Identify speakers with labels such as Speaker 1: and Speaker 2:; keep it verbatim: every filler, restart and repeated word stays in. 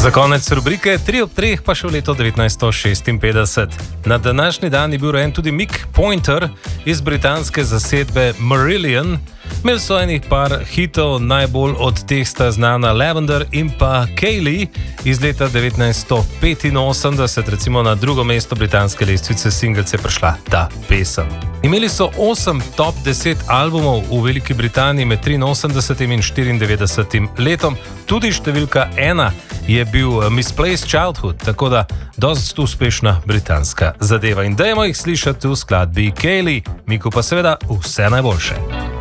Speaker 1: Za konec rubrike tri ob treh pa še v leto devetnajststo šestinpetdeset. Na današnji dan je bil rojen tudi Mick Pointer iz britanske zasedbe Marillion. Imeli so enih par hitov, najbolj od teh sta znana Lavender in pa Kaylee iz leta devetnajststo petinosemdeset, recimo na drugo mesto britanske lestvice singles je prišla ta pesem. Imeli so osem top deset albumov v Veliki Britaniji med triinosemdesetim in štiriindevetdesetim letom, tudi številka ena je bil Misplaced Childhood, tako da dost uspešna britanska zadeva. In dajmo jih slišati v skladbi Kaylee, Miku pa seveda vse najboljše.